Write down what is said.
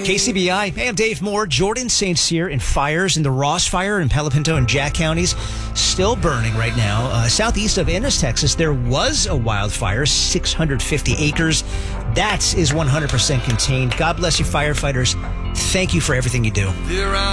KCBI. Hey, I'm Dave Moore. Jordan St. Cyr in fires in the Ross Fire in Palo Pinto and Jack counties. Still burning right now. Southeast of Ennis, Texas, there was a wildfire, 650 acres. That is 100% contained. God bless you, firefighters. Thank you for everything you do.